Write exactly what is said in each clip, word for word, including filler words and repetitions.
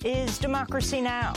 is Democracy Now!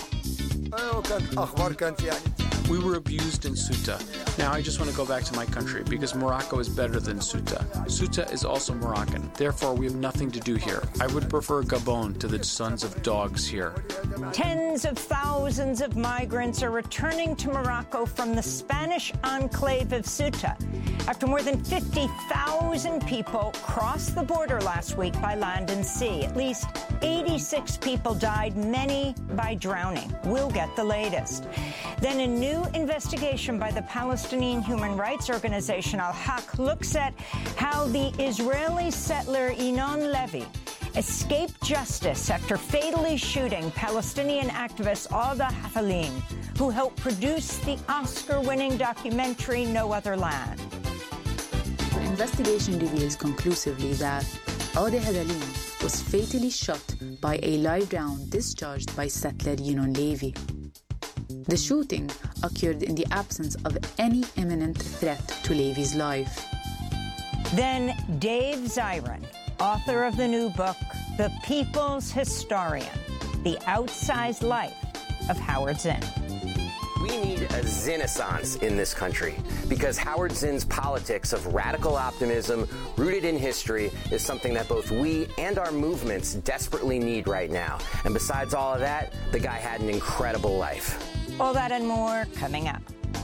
We were abused in Ceuta. Now I just want to go back to my country because Morocco is better than Ceuta. Ceuta is also Moroccan. Therefore, we have nothing to do here. I would prefer Gabon to the sons of dogs here. Tens of thousands of migrants are returning to Morocco from the Spanish enclave of Ceuta after more than fifty thousand people crossed the border last week by land and sea. At least eighty-six people died, many by drowning. We'll get the latest. Then a new investigation by the Palestinian human rights organization Al-Haq looks at how the Israeli settler Inon Levy escaped justice after fatally shooting Palestinian activist Alda Hafalin, who helped produce the Oscar-winning documentary No Other Land. The investigation reveals conclusively that Alda Hafalin was fatally shot by a live round discharged by settler Inon Levy. The shooting occurred in the absence of any imminent threat to Levy's life. Then Dave Zirin, author of the new book, The People's Historian, The Outsized Life of Howard Zinn. We need a Zinnaissance in this country because Howard Zinn's politics of radical optimism rooted in history is something that both we and our movements desperately need right now. And besides all of that, the guy had an incredible life. All that and more coming up.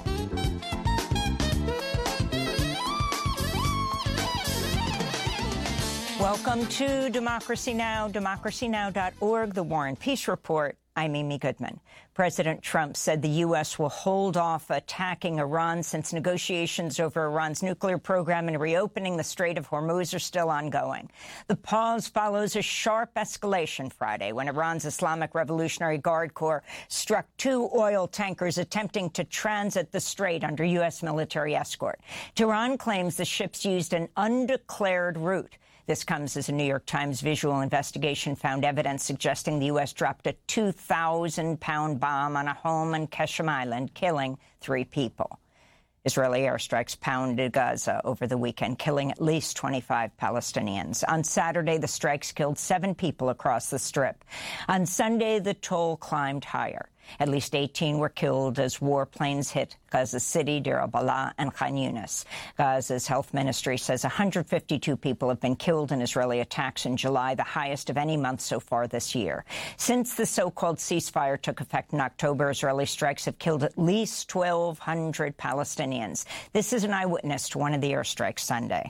Welcome to Democracy Now!, democracy now dot org, the War and Peace Report. I'm Amy Goodman. President Trump said the U S will hold off attacking Iran since negotiations over Iran's nuclear program and reopening the Strait of Hormuz are still ongoing. The pause follows a sharp escalation Friday when Iran's Islamic Revolutionary Guard Corps struck two oil tankers attempting to transit the strait under U S military escort. Tehran claims the ships used an undeclared route. This comes as a New York Times visual investigation found evidence suggesting the U S dropped a two thousand pound bomb on a home on Keshem Island, killing three people. Israeli airstrikes pounded Gaza over the weekend, killing at least twenty-five Palestinians. On Saturday, the strikes killed seven people across the Strip. On Sunday, the toll climbed higher. At least eighteen were killed as warplanes hit Gaza City, Deir al-Balah, and Khan Yunis. Gaza's health ministry says one hundred fifty-two people have been killed in Israeli attacks in July, the highest of any month so far this year. Since the so-called ceasefire took effect in October, Israeli strikes have killed at least twelve hundred Palestinians. This is an eyewitness to one of the airstrikes Sunday.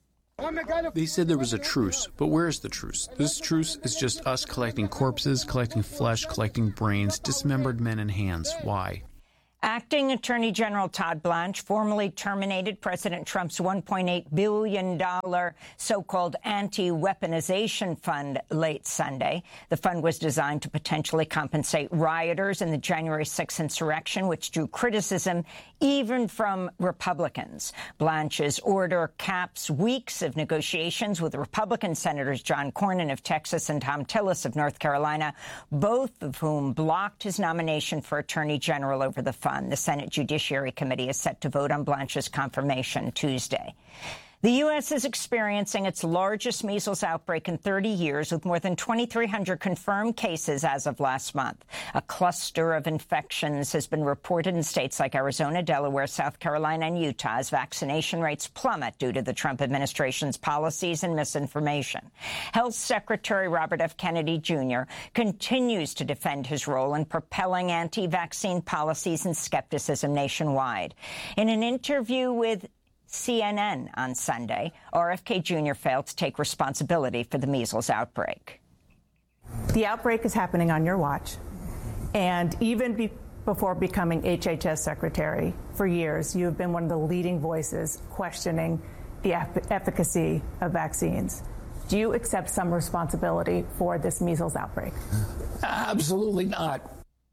They said there was a truce, but where is the truce? This truce is just us collecting corpses, collecting flesh, collecting brains, dismembered men and hands. Why? Acting Attorney General Todd Blanche formally terminated President Trump's one point eight billion dollars so-called anti-weaponization fund late Sunday. The fund was designed to potentially compensate rioters in the January sixth insurrection, which drew criticism even from Republicans. Blanche's order caps weeks of negotiations with Republican Senators John Cornyn of Texas and Thom Tillis of North Carolina, both of whom blocked his nomination for Attorney General over the fund. The Senate Judiciary Committee is set to vote on Blanche's confirmation Tuesday. The U S is experiencing its largest measles outbreak in thirty years, with more than twenty-three hundred confirmed cases as of last month. A cluster of infections has been reported in states like Arizona, Delaware, South Carolina, and Utah as vaccination rates plummet due to the Trump administration's policies and misinformation. Health Secretary Robert F. Kennedy Junior continues to defend his role in propelling anti-vaccine policies and skepticism nationwide. In an interview with C N N on Sunday, R F K Junior failed to take responsibility for the measles outbreak. The outbreak is happening on your watch, and even be before becoming H H S Secretary for years, you have been one of the leading voices questioning the efficacy of vaccines. Do you accept some responsibility for this measles outbreak? Absolutely not.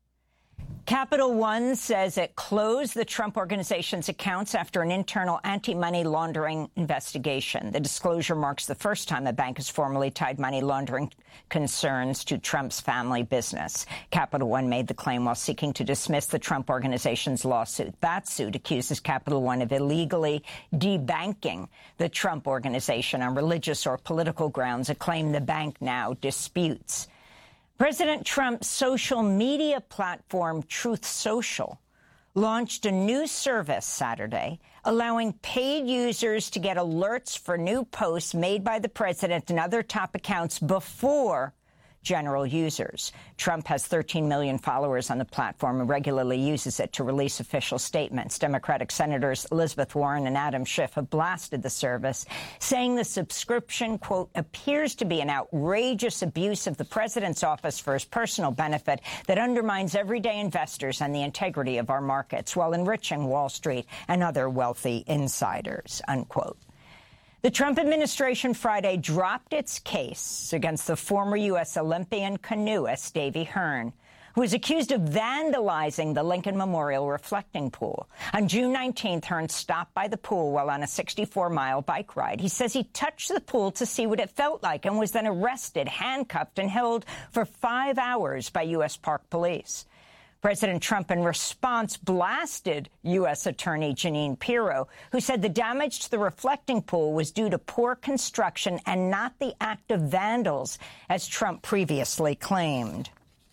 Capital One says it closed the Trump Organization's accounts after an internal anti-money laundering investigation. The disclosure marks the first time a bank has formally tied money laundering concerns to Trump's family business. Capital One made the claim while seeking to dismiss the Trump Organization's lawsuit. That suit accuses Capital One of illegally debanking the Trump Organization on religious or political grounds, a claim the bank now disputes. President Trump's social media platform, Truth Social, launched a new service Saturday, allowing paid users to get alerts for new posts made by the president and other top accounts before general users. Trump has thirteen million followers on the platform and regularly uses it to release official statements. Democratic Senators Elizabeth Warren and Adam Schiff have blasted the service, saying the subscription, quote, appears to be an outrageous abuse of the president's office for his personal benefit that undermines everyday investors and the integrity of our markets while enriching Wall Street and other wealthy insiders, unquote. The Trump administration Friday dropped its case against the former U S Olympian canoeist Davy Hearn, who was accused of vandalizing the Lincoln Memorial reflecting pool. On June nineteenth, Hearn stopped by the pool while on a sixty-four mile bike ride. He says he touched the pool to see what it felt like and was then arrested, handcuffed, and held for five hours by U S Park Police. President Trump, in response, blasted U S Attorney Jeanine Pirro, who said the damage to the reflecting pool was due to poor construction and not the act of vandals, as Trump previously claimed.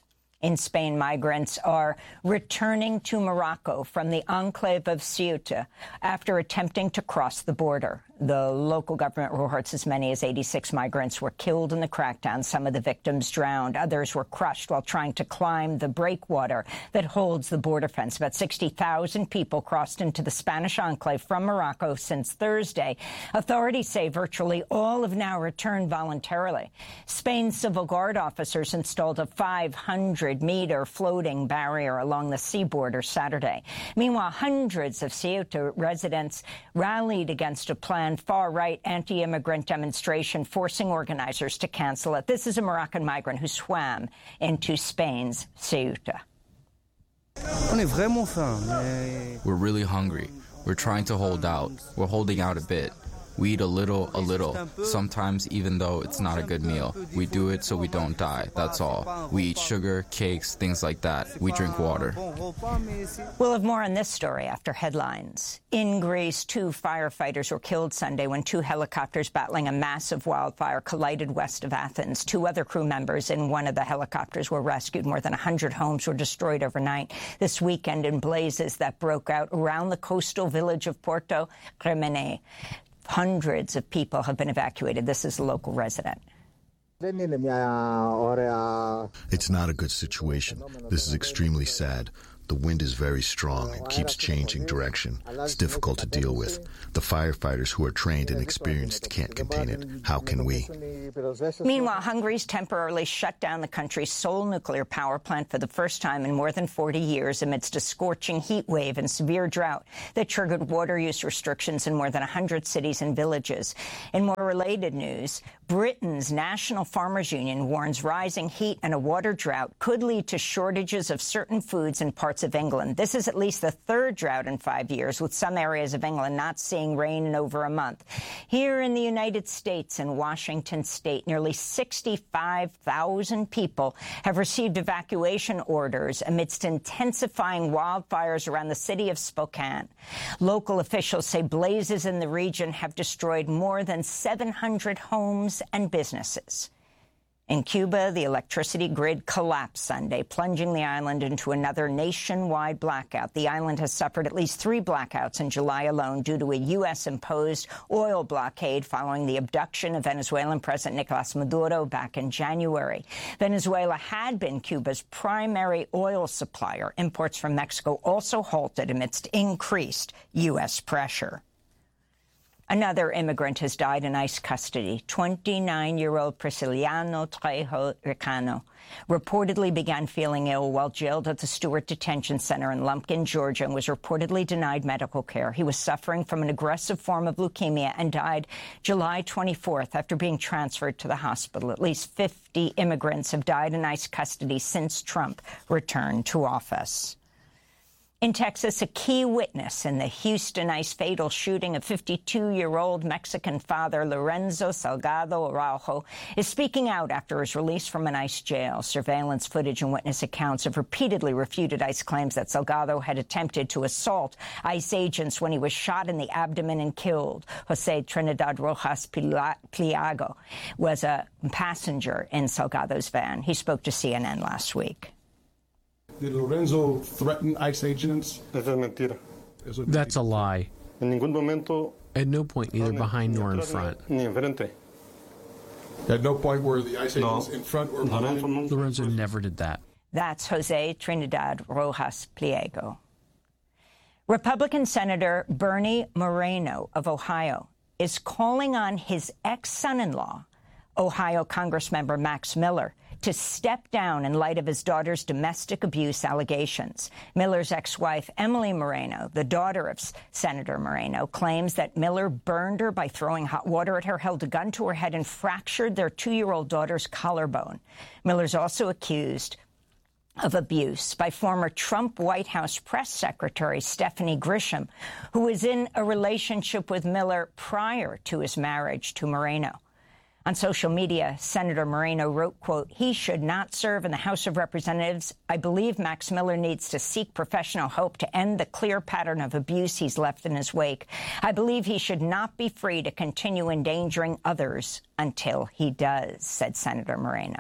In Spain, migrants are returning to Morocco from the enclave of Ceuta after attempting to cross the border. The local government reports as many as eighty-six migrants were killed in the crackdown. Some of the victims drowned. Others were crushed while trying to climb the breakwater that holds the border fence. About sixty thousand people crossed into the Spanish enclave from Morocco since Thursday. Authorities say virtually all have now returned voluntarily. Spain's Civil Guard officers installed a five hundred meter floating barrier along the sea border Saturday. Meanwhile, hundreds of Ceuta residents rallied against a planned far-right anti-immigrant demonstration, forcing organizers to cancel it. This is a Moroccan migrant who swam into Spain's Ceuta. We're really hungry. We're trying to hold out. We're holding out a bit. We eat a little, a little, sometimes even though it's not a good meal. We do it so we don't die, that's all. We eat sugar, cakes, things like that. We drink water. We'll have more on this story after headlines. In Greece, two firefighters were killed Sunday when two helicopters battling a massive wildfire collided west of Athens. Two other crew members in one of the helicopters were rescued. More than one hundred homes were destroyed overnight this weekend in blazes that broke out around the coastal village of Porto Cremene. Hundreds of people have been evacuated. This is a local resident. It's not a good situation. This is extremely sad. The wind is very strong and keeps changing direction. It's difficult to deal with. The firefighters who are trained and experienced can't contain it. How can we? Meanwhile, Hungary's temporarily shut down the country's sole nuclear power plant for the first time in more than forty years amidst a scorching heat wave and severe drought that triggered water use restrictions in more than one hundred cities and villages. In more related news, Britain's National Farmers Union warns rising heat and a water drought could lead to shortages of certain foods in parts of England. This is at least the third drought in five years, with some areas of England not seeing rain in over a month. Here in the United States and Washington State, nearly sixty-five thousand people have received evacuation orders amidst intensifying wildfires around the city of Spokane. Local officials say blazes in the region have destroyed more than seven hundred homes and businesses. In Cuba, the electricity grid collapsed Sunday, plunging the island into another nationwide blackout. The island has suffered at least three blackouts in July alone due to a U S-imposed oil blockade following the abduction of Venezuelan President Nicolas Maduro back in January. Venezuela had been Cuba's primary oil supplier. Imports from Mexico also halted amidst increased U S pressure. Another immigrant has died in ICE custody. twenty-nine-year-old Prisciliano Trejo Ricano reportedly began feeling ill while jailed at the Stewart Detention Center in Lumpkin, Georgia, and was reportedly denied medical care. He was suffering from an aggressive form of leukemia and died July twenty-fourth after being transferred to the hospital. At least fifty immigrants have died in ICE custody since Trump returned to office. In Texas, a key witness in the Houston ICE fatal shooting of fifty-two-year-old Mexican father Lorenzo Salgado Araujo is speaking out after his release from an ICE jail. Surveillance footage and witness accounts have repeatedly refuted ICE claims that Salgado had attempted to assault ICE agents when he was shot in the abdomen and killed. Jose Trinidad Rojas Pliego was a passenger in Salgado's van. He spoke to C N N last week. Did Lorenzo threaten ICE agents? That's a lie. At no point, either behind nor in front. At no point were the ICE agents in front or behind? Lorenzo never did that. That's Jose Trinidad Rojas Pliego. Republican Senator Bernie Moreno of Ohio is calling on his ex-son-in-law, Ohio Congressmember Max Miller, to step down in light of his daughter's domestic abuse allegations. Miller's ex-wife, Emily Moreno, the daughter of Senator Moreno, claims that Miller burned her by throwing hot water at her, held a gun to her head, and fractured their two-year-old daughter's collarbone. Miller's also accused of abuse by former Trump White House press secretary Stephanie Grisham, who was in a relationship with Miller prior to his marriage to Moreno. On social media, Senator Moreno wrote, quote, "He should not serve in the House of Representatives. I believe Max Miller needs to seek professional help to end the clear pattern of abuse he's left in his wake. I believe he should not be free to continue endangering others until he does," said Senator Moreno.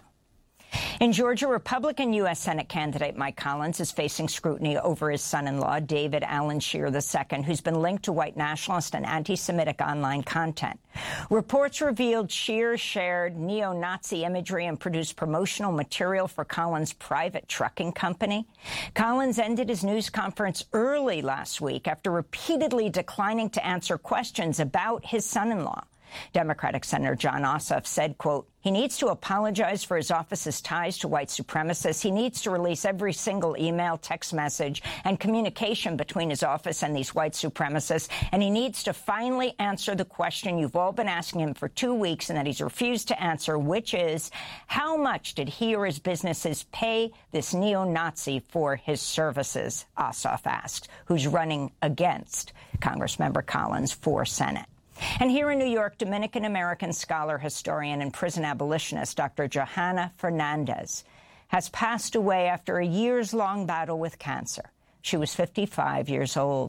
In Georgia, Republican U S Senate candidate Mike Collins is facing scrutiny over his son-in-law, David Alan Scheer the Second, who's been linked to white nationalist and anti-Semitic online content. Reports revealed Scheer shared neo-Nazi imagery and produced promotional material for Collins' private trucking company. Collins ended his news conference early last week after repeatedly declining to answer questions about his son-in-law. Democratic Senator John Ossoff said, quote, "He needs to apologize for his office's ties to white supremacists. He needs to release every single email, text message, and communication between his office and these white supremacists. And he needs to finally answer the question you've all been asking him for two weeks and that he's refused to answer, which is, how much did he or his businesses pay this neo-Nazi for his services?" Ossoff asked, who's running against Congressmember Collins for Senate. And here in New York, Dominican-American scholar, historian, and prison abolitionist Doctor Johanna Fernandez has passed away after a years-long battle with cancer. She was fifty-five years old.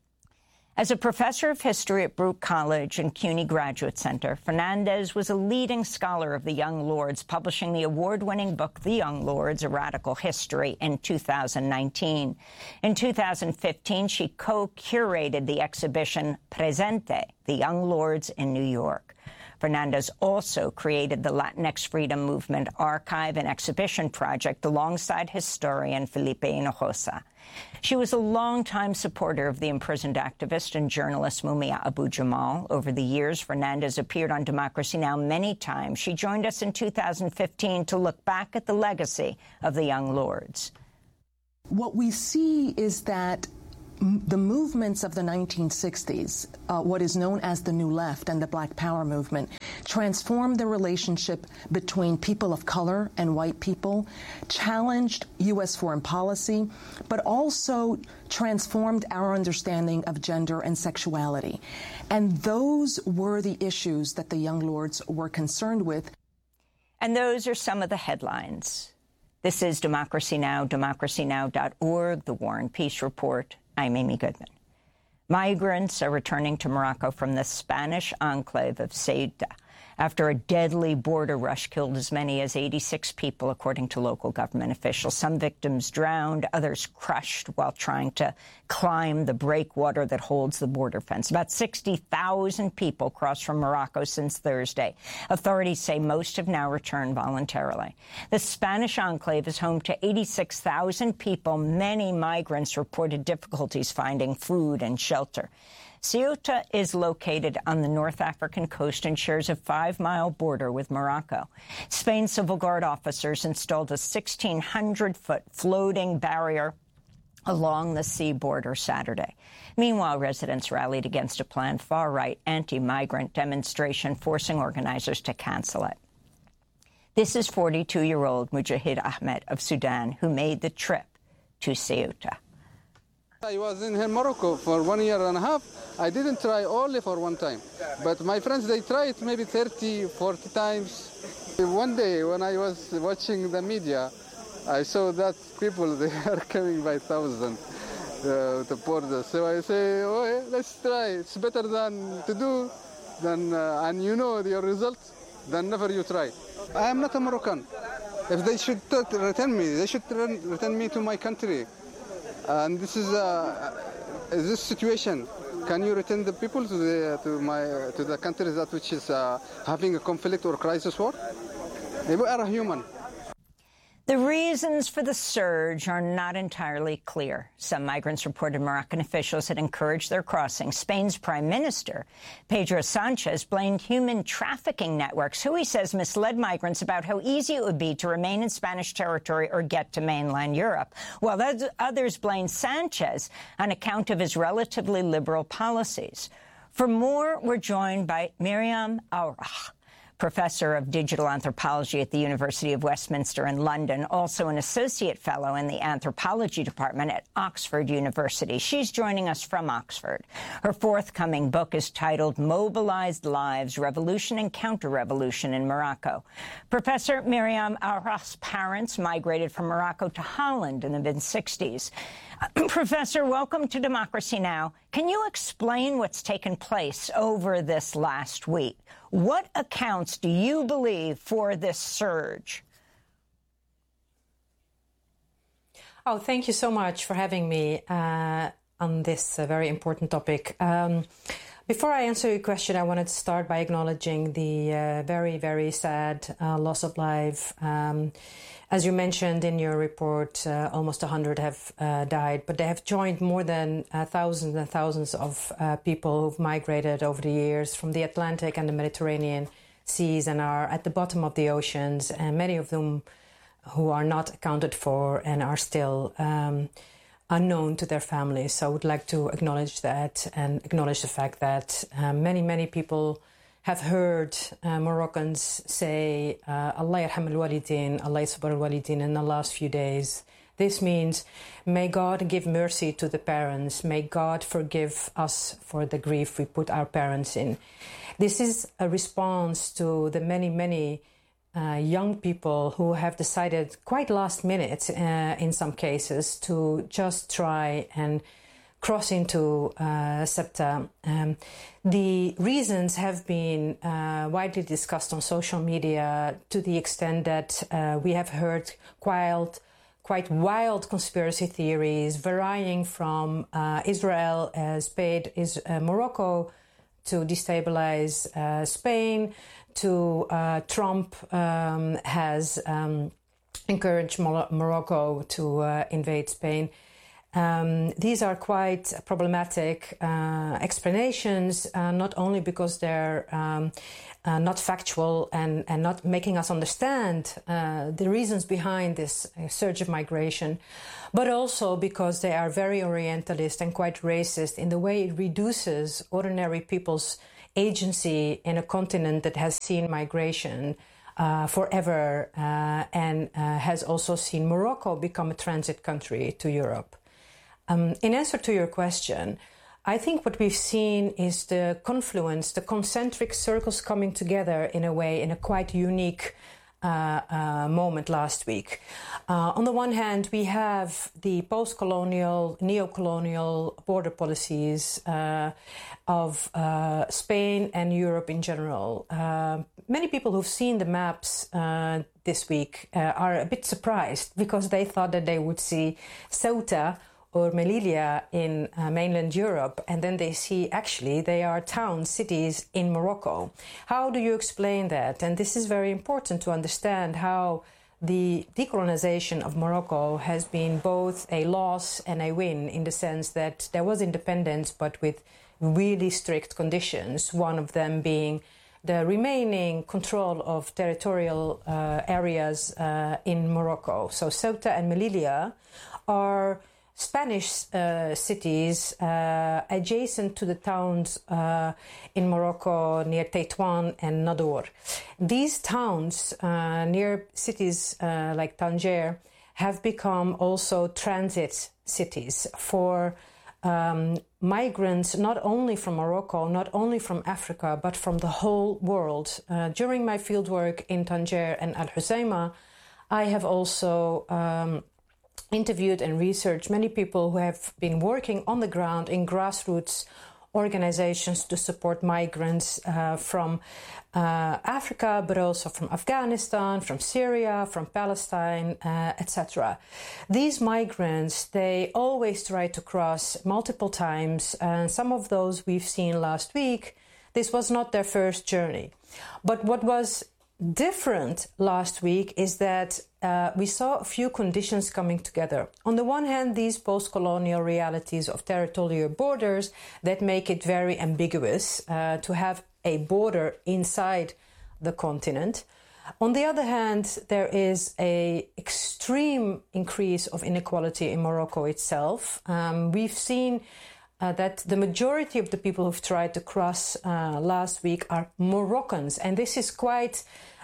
As a professor of history at Brooke College and CUNY Graduate Center, Fernandez was a leading scholar of the Young Lords, publishing the award-winning book The Young Lords, A Radical History, in two thousand nineteen. In two thousand fifteen, she co-curated the exhibition Presente, The Young Lords in New York. Fernandez also created the Latinx Freedom Movement Archive and Exhibition Project alongside historian Felipe Hinojosa. She was a longtime supporter of the imprisoned activist and journalist Mumia Abu-Jamal. Over the years, Fernandez appeared on Democracy Now! Many times. She joined us in two thousand fifteen to look back at the legacy of the Young Lords. What we see is that the movements of the nineteen sixties, uh, what is known as the New Left and the Black Power movement, transformed the relationship between people of color and white people, challenged U S foreign policy, but also transformed our understanding of gender and sexuality. And those were the issues that the Young Lords were concerned with. And those are some of the headlines. This is Democracy Now!, democracy now dot org, The War and Peace Report. I'm Amy Goodman. Migrants are returning to Morocco from the Spanish enclave of Ceuta after a deadly border rush killed as many as eighty-six people, according to local government officials. Some victims drowned, others crushed while trying to climb the breakwater that holds the border fence. About sixty thousand people crossed from Morocco since Thursday. Authorities say most have now returned voluntarily. The Spanish enclave is home to eighty-six thousand people. Many migrants reported difficulties finding food and shelter. Ceuta is located on the North African coast and shares a five-mile border with Morocco. Spain's Civil Guard officers installed a sixteen hundred foot floating barrier along the sea border Saturday. Meanwhile, residents rallied against a planned far-right anti-migrant demonstration, forcing organizers to cancel it. This is forty-two-year-old Mujahid Ahmed of Sudan, who made the trip to Ceuta. I was in Morocco for one year and a half. I didn't try only for one time. But my friends, they tried maybe thirty, forty times. One day when I was watching the media, I saw that people, they are coming by thousands uh, to border. So I say, oh, yeah, let's try. It's better than to do, than, uh, and you know your results, than never you try. I am not a Moroccan. If they should return me, they should return me to my country. And this is uh, this situation. Can you return the people to the to my to the country that which is uh, having a conflict or crisis war? We are human. The reasons for the surge are not entirely clear. Some migrants reported Moroccan officials had encouraged their crossing. Spain's prime minister, Pedro Sanchez, blamed human trafficking networks, who he says misled migrants about how easy it would be to remain in Spanish territory or get to mainland Europe, while others blamed Sanchez on account of his relatively liberal policies. For more, we're joined by Miriam Aurach, professor of digital anthropology at the University of Westminster in London, also an associate fellow in the anthropology department at Oxford University. She's joining us from Oxford. Her forthcoming book is titled Mobilized Lives, Revolution and Counter-Revolution in Morocco. Professor Miriam Aurach's parents migrated from Morocco to Holland in the mid sixties. Uh, Professor, welcome to Democracy Now! Can you explain what's taken place over this last week? What accounts do you believe for this surge? Oh, thank you so much for having me uh, on this uh, very important topic. Um, before I answer your question, I wanted to start by acknowledging the uh, very, very sad uh, loss of life. Um, As you mentioned in your report, uh, almost one hundred have uh, died, but they have joined more than uh, thousands and thousands of uh, people who've migrated over the years from the Atlantic and the Mediterranean seas and are at the bottom of the oceans, and many of them who are not accounted for and are still um, unknown to their families. So I would like to acknowledge that and acknowledge the fact that uh, many, many people have heard uh, Moroccans say, uh, Allah yarham al-walidin, Allah yasbar al-walidin in the last few days. This means, may God give mercy to the parents. May God forgive us for the grief we put our parents in. This is a response to the many, many uh, young people who have decided quite last minute, uh, in some cases, to just try and cross into uh, SEPTA. Um, the reasons have been uh, widely discussed on social media to the extent that uh, we have heard wild, quite wild conspiracy theories varying from uh, Israel has paid is, uh, Morocco to destabilize uh, Spain, to uh, Trump um, has um, encouraged Mor- Morocco to uh, invade Spain. Um, these are quite problematic uh, explanations, uh, not only because they're um, uh, not factual and, and not making us understand uh, the reasons behind this uh, surge of migration, but also because they are very orientalist and quite racist in the way it reduces ordinary people's agency in a continent that has seen migration uh, forever uh, and uh, has also seen Morocco become a transit country to Europe. Um, in answer to your question, I think what we've seen is the confluence, the concentric circles coming together in a way, in a quite unique uh, uh, moment last week. Uh, on the one hand, we have the post-colonial, neo-colonial border policies uh, of uh, Spain and Europe in general. Uh, many people who've seen the maps uh, this week uh, are a bit surprised because they thought that they would see Ceuta or Melilla in uh, mainland Europe, and then they see actually they are towns, cities in Morocco. How do you explain that? And this is very important to understand how the decolonization of Morocco has been both a loss and a win, in the sense that there was independence, but with really strict conditions, one of them being the remaining control of territorial uh, areas uh, in Morocco. So Ceuta and Melilla are Spanish uh, cities uh, adjacent to the towns uh, in Morocco near Tétouan and Nador. These towns uh, near cities uh, like Tangier have become also transit cities for um, migrants, not only from Morocco, not only from Africa, but from the whole world. Uh, during my fieldwork in Tangier and Al Hoceima, I have also um, interviewed and researched many people who have been working on the ground in grassroots organizations to support migrants uh, from uh, Africa, but also from Afghanistan, from Syria, from Palestine, uh, et cetera. These migrants, they always try to cross multiple times, and some of those we've seen last week. This was not their first journey. But what was different last week is that uh, we saw a few conditions coming together. On the one hand, these post-colonial realities of territorial borders that make it very ambiguous uh, to have a border inside the continent. On the other hand, there is an extreme increase of inequality in Morocco itself. Um, we've seen Uh, that the majority of the people who've tried to cross uh, last week are Moroccans, and this is quite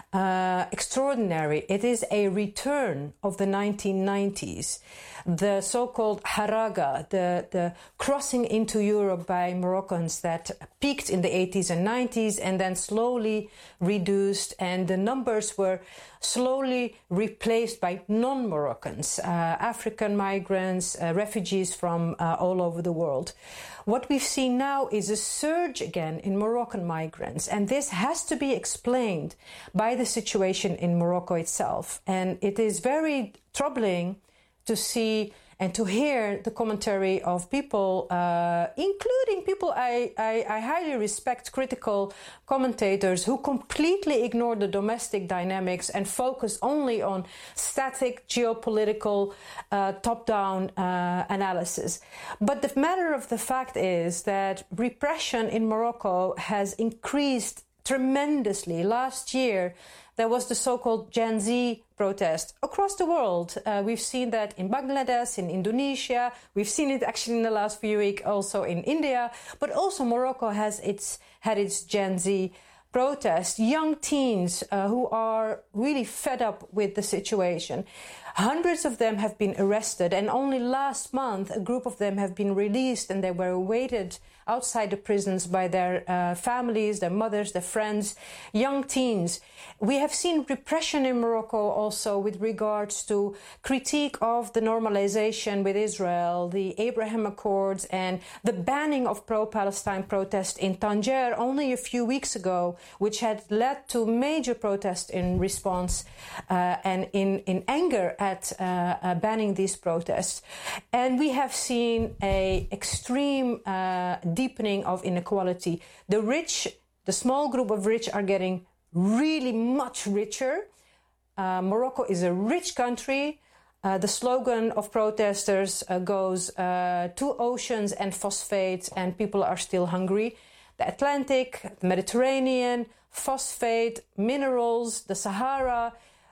uh, extraordinary. It is a return of the nineteen nineties, the so-called haraga, the, the crossing into Europe by Moroccans that peaked in the eighties and nineties and then slowly reduced, and the numbers were slowly replaced by non-Moroccans, uh, African migrants, uh, refugees from uh, all over the world. What we've seen now is a surge again in Moroccan migrants, and this has to be explained by the situation in Morocco itself. And it is very troubling to see and to hear the commentary of people, uh, including people I, I, I highly respect, critical commentators who completely ignore the domestic dynamics and focus only on static geopolitical uh, top-down uh, analysis. But the matter of the fact is that repression in Morocco has increased tremendously. Last year, there was the so-called Gen Z protest across the world. Uh, we've seen that in Bangladesh, in Indonesia. We've seen it actually in the last few weeks also in India. But also Morocco has its had its Gen Z protest. Young teens uh, who are really fed up with the situation. Hundreds of them have been arrested, and only last month a group of them have been released, and they were awaited outside the prisons by their uh, families, their mothers, their friends, young teens. We have seen repression in Morocco also with regards to critique of the normalization with Israel, the Abraham Accords, and the banning of pro-Palestine protests in Tangier only a few weeks ago, which had led to major protests in response uh, and in, in anger at uh, uh, banning these protests. And we have seen a extreme uh, deepening of inequality. The rich, the small group of rich are getting really much richer. Uh, Morocco is a rich country. Uh, the slogan of protesters uh, goes, uh, two oceans and phosphate, and people are still hungry. The Atlantic, the Mediterranean, phosphate, minerals, the Sahara.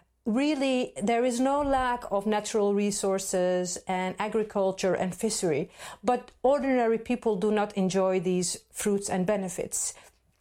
Really, there is no lack of natural resources and agriculture and fishery, but ordinary people do not enjoy these fruits and benefits.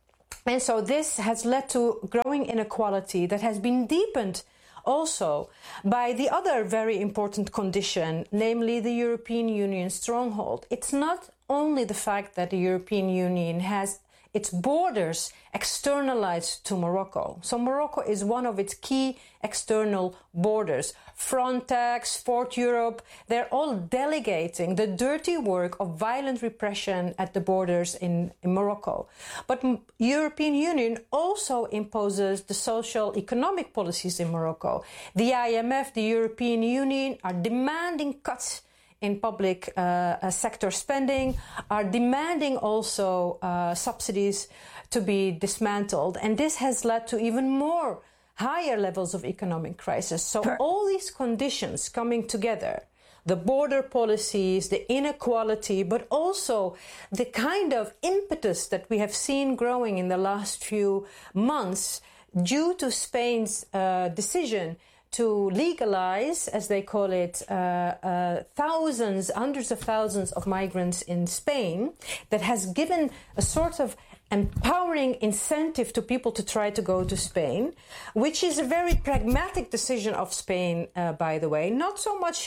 And so this has led to growing inequality that has been deepened also by the other very important condition, namely the European Union stronghold. It's not only the fact that the European Union has its borders externalized to Morocco. So Morocco is one of its key external borders. Frontex, Fort Europe, they're all delegating the dirty work of violent repression at the borders in, in Morocco. But the European Union also imposes the social economic policies in Morocco. The I M F, the European Union are demanding cuts in public uh, sector spending, are demanding also uh, subsidies to be dismantled. And this has led to even more higher levels of economic crisis. So all these conditions coming together, the border policies, the inequality, but also the kind of impetus that we have seen growing in the last few months due to Spain's uh, decision to legalize, as they call it, uh, uh, thousands, hundreds of thousands of migrants in Spain, that has given a sort of empowering incentive to people to try to go to Spain, which is a very pragmatic decision of Spain, uh, by the way, not so much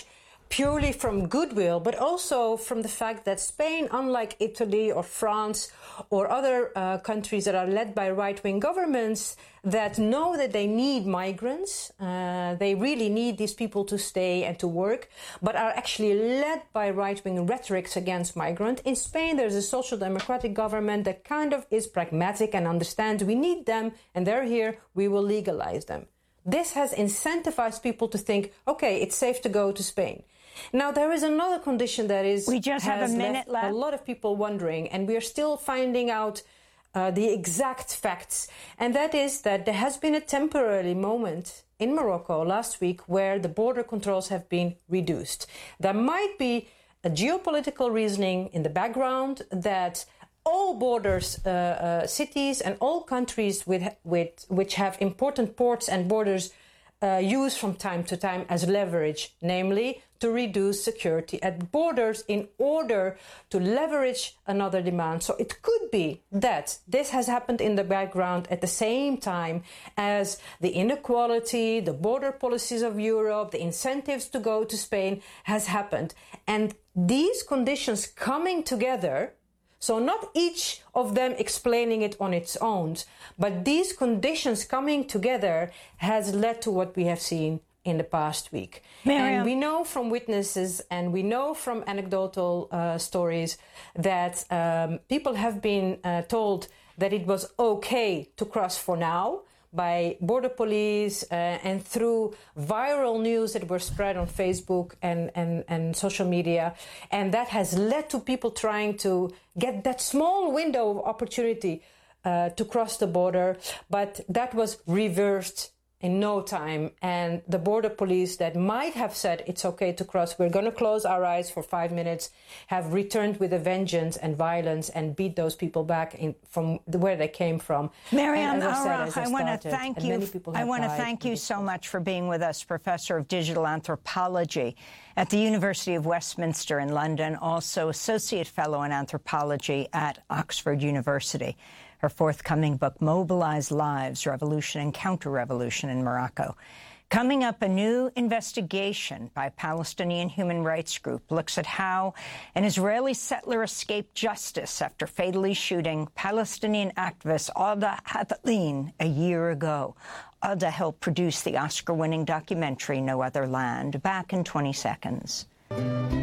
purely from goodwill, but also from the fact that Spain, unlike Italy or France or other uh, countries that are led by right-wing governments that know that they need migrants, uh, they really need these people to stay and to work, but are actually led by right-wing rhetorics against migrants. In Spain, there's a social democratic government that kind of is pragmatic and understands we need them and they're here, we will legalize them. This has incentivized people to think, okay, it's safe to go to Spain. Now, there is another condition that is we just have a minute left. A lot of people wondering, and we are still finding out uh, the exact facts. And that is that there has been a temporary moment in Morocco last week where the border controls have been reduced. There might be a geopolitical reasoning in the background that all borders, uh, uh, cities and all countries with, with, which have important ports and borders uh, use from time to time as leverage, namely to reduce security at borders in order to leverage another demand. So it could be that this has happened in the background at the same time as the inequality, the border policies of Europe, the incentives to go to Spain has happened. And these conditions coming together, so not each of them explaining it on its own, but these conditions coming together has led to what we have seen in the past week. Miriam. And we know from witnesses and we know from anecdotal uh, stories that um, people have been uh, told that it was okay to cross for now by border police uh, and through viral news that were spread on Facebook and, and, and social media. And that has led to people trying to get that small window of opportunity uh, to cross the border. But that was reversed in no time. And the border police that might have said it's okay to cross, we're going to close our eyes for five minutes, have returned with a vengeance and violence and beat those people back in, from where they came from. Mariam Al-Rah, I, I want to thank you. I want to thank you so much for being with us, Professor of Digital Anthropology at the University of Westminster in London, also Associate Fellow in Anthropology at Oxford University. Her forthcoming book, Mobilized Lives, Revolution and Counter-Revolution in Morocco. Coming up, a new investigation by Palestinian human rights group looks at how an Israeli settler escaped justice after fatally shooting Palestinian activist Alda Hathleen a year ago. Alda helped produce the Oscar-winning documentary No Other Land, back in twenty seconds.